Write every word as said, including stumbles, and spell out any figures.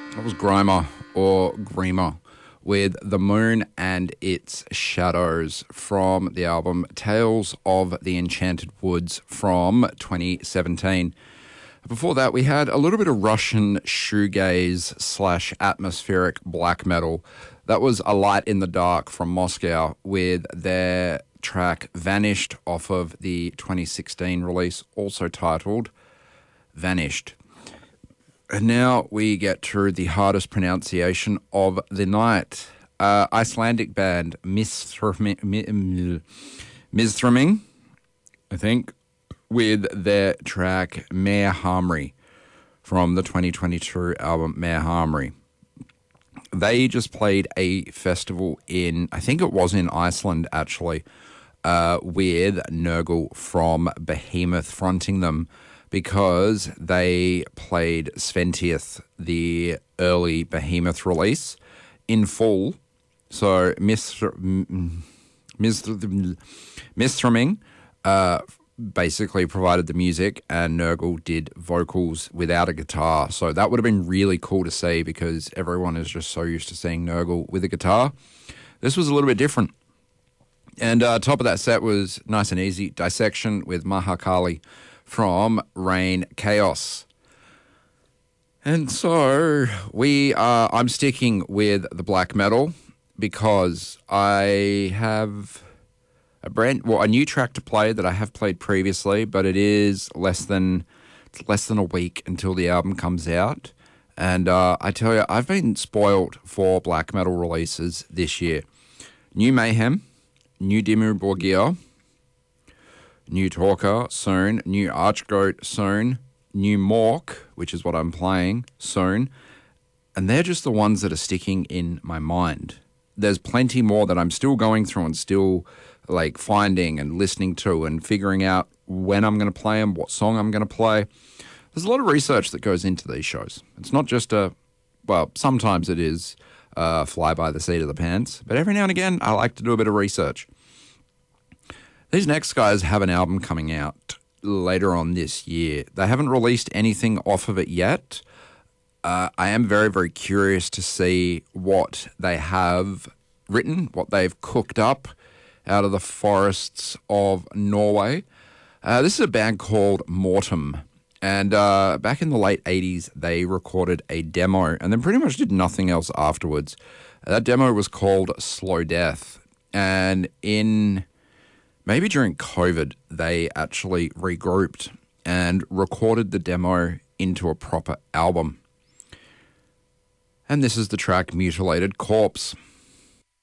That was Grimer or Greamer with The Moon and Its Shadows from the album Tales of the Enchanted Woods from twenty seventeen. Before that, we had a little bit of Russian shoegaze slash atmospheric black metal. That was A Light in the Dark from Moscow with their track Vanished off of the twenty sixteen release, also titled Vanished. And now we get to the hardest pronunciation of the night. Uh, Icelandic band Misthruming, I think, with their track Mere Hamri from the twenty twenty-two album Mere Hamri. They just played a festival in, I think it was in Iceland actually, uh, with Nurgle from Behemoth fronting them, because they played Sventieth, the early Behemoth release, in full. So Misthruming uh, basically provided the music and Nurgle did vocals without a guitar. So that would have been really cool to see because everyone is just so used to seeing Nurgle with a guitar. This was a little bit different. And uh, top of that set was nice and easy, Dissection with Mahakali from Rain Chaos. And so we are, I'm sticking with the black metal because I have a brand, well, a new track to play that I have played previously, but it is less than, it's less than a week until the album comes out. And uh, I tell you, I've been spoiled for black metal releases this year. New Mayhem, new Dimmu Borgir, new Talker soon, new Archgoat soon, new Mork, which is what I'm playing, soon. And they're just the ones that are sticking in my mind. There's plenty more that I'm still going through and still like finding and listening to and figuring out when I'm going to play them, what song I'm going to play. There's a lot of research that goes into these shows. It's not just a, well, sometimes it is uh, fly by the seat of the pants, but every now and again I like to do a bit of research. These next guys have an album coming out later on this year. They haven't released anything off of it yet. Uh, I am very, very curious to see what they have written, what they've cooked up out of the forests of Norway. Uh, this is a band called Mortem. And uh, back in the late eighties, they recorded a demo and then pretty much did nothing else afterwards. Uh, that demo was called Slow Death. And in... maybe during COVID, they actually regrouped and recorded the demo into a proper album. And this is the track Mutilated Corpse.